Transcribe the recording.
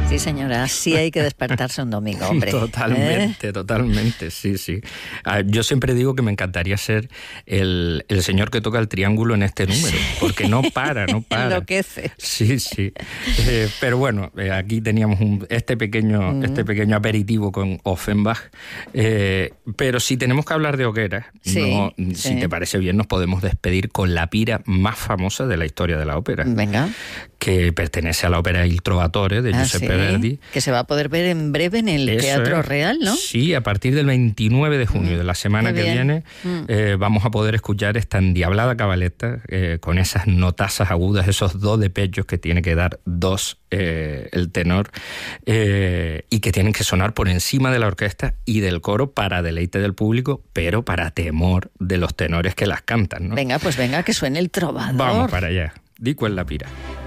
Sí, señora, sí hay que despertarse un domingo, hombre. Totalmente, sí. Yo siempre digo que me encantaría ser el señor que toca el triángulo en este número, porque no para. Enloquece. Sí. Pero bueno, aquí teníamos este pequeño aperitivo con Offenbach. Pero si tenemos que hablar de hogueras, si te parece bien, nos podemos despedir con la pira más famosa de la historia de la ópera. Venga. Que pertenece a la ópera Il Trovatore de Giuseppe Verdi. Que se va a poder ver en breve en el Teatro Real, ¿no? Sí, a partir del 29 de junio, de la semana que viene, vamos a poder escuchar esta endiablada cabaleta con esas notazas agudas, esos do de pechos que tiene que dar dos el tenor y que tienen que sonar por encima de la orquesta y del coro para deleite del público, pero para temor de los tenores que las cantan, ¿no? Venga, que suene el trovador. Vamos para allá. Di cuál la pira.